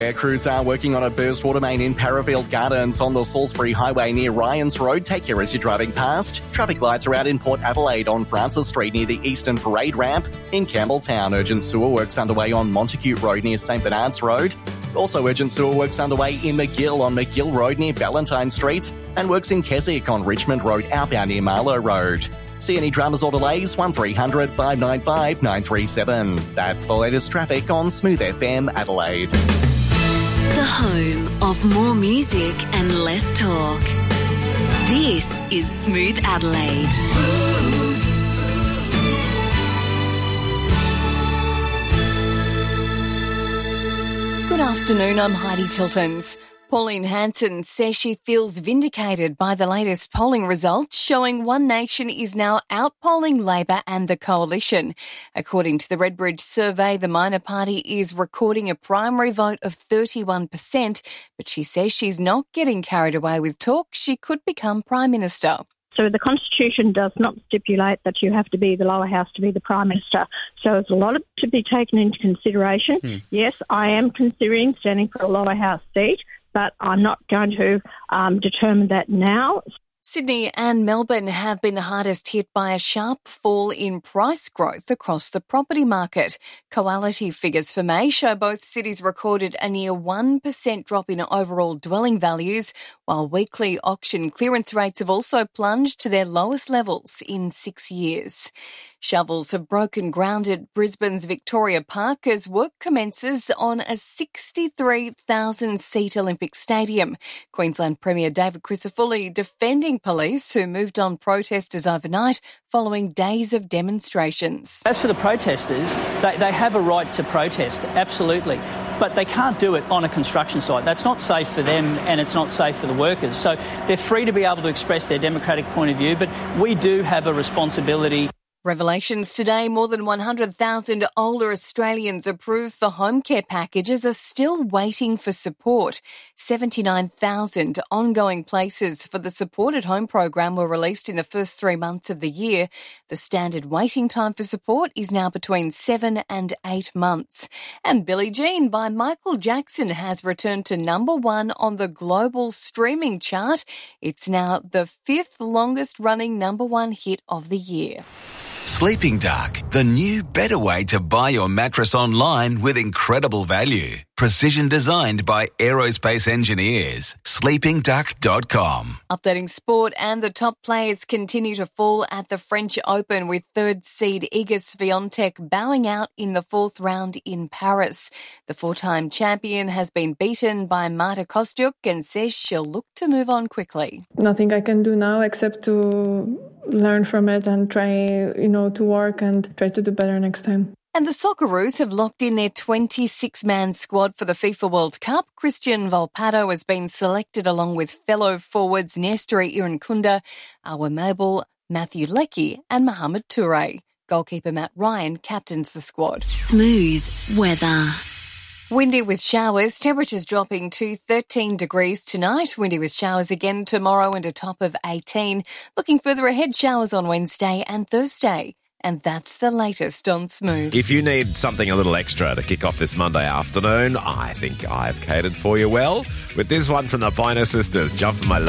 Air crews are working on a burst water main in Parafield Gardens on the Salisbury Highway near Ryans Road. Take care as you're driving past. Traffic lights are out in Port Adelaide on Francis Street near the Eastern Parade Ramp. In Campbelltown, urgent sewer works underway on Montacute Road near St Bernard's Road. Also urgent sewer works underway in McGill on McGill Road near Valentine Street. And works in Keswick on Richmond Road outbound near Marlow Road. See any dramas or delays? 1300 595 937. That's the latest traffic on Smooth FM Adelaide. The home of more music and less talk. This is Smooth Adelaide. Good afternoon, I'm Heidi Tiltons. Pauline Hanson says she feels vindicated by the latest polling results, showing One Nation is now outpolling Labor and the Coalition. According to the Redbridge survey, the minor party is recording a primary vote of 31%, but she says she's not getting carried away with talk. She could become Prime Minister. So the Constitution does not stipulate that you have to be the lower house to be the Prime Minister. So there's a lot to be taken into consideration. Yes, I am considering standing for a lower house seat, but I'm not going to determine that now. Sydney and Melbourne have been the hardest hit by a sharp fall in price growth across the property market. Coality figures for May show both cities recorded a near 1% drop in overall dwelling values, while weekly auction clearance rates have also plunged to their lowest levels in 6 years. Shovels have broken ground at Brisbane's Victoria Park as work commences on a 63,000-seat Olympic stadium. Queensland Premier David Crisafulli defending police who moved on protesters overnight following days of demonstrations. As for the protesters, they have a right to protest, absolutely, but they can't do it on a construction site. That's not safe for them and it's not safe for the workers. So they're free to be able to express their democratic point of view, but we do have a responsibility. Revelations today, more than 100,000 older Australians approved for home care packages are still waiting for support. 79,000 ongoing places for the supported home program were released in the first 3 months of the year. The standard waiting time for support is now between 7 and 8 months. And Billie Jean by Michael Jackson has returned to number 1 on the global streaming chart. It's now the 5th longest running number 1 hit of the year. Sleeping Dark, the new, better way to buy your mattress online with incredible value. Precision designed by aerospace engineers. sleepingduck.com. Updating sport, and the top players continue to fall at the French Open, with third seed Iga Swiatek bowing out in the 4th round in Paris. The 4-time champion has been beaten by Marta Kostyuk and says she'll look to move on quickly. Nothing I can do now except to learn from it and try, to work and try to do better next time. And the Socceroos have locked in their 26-man squad for the FIFA World Cup. Christian Volpato has been selected along with fellow forwards Nestori Irankunda, Awa Mabel, Matthew Leckie and Mohamed Toure. Goalkeeper Matt Ryan captains the squad. Smooth weather. Windy with showers, temperatures dropping to 13 degrees tonight. Windy with showers again tomorrow and a top of 18. Looking further ahead, showers on Wednesday and Thursday. And that's the latest on Smooth. If you need something a little extra to kick off this Monday afternoon, I think I've catered for you well with this one from the Pioneer Sisters, Jump for My Love.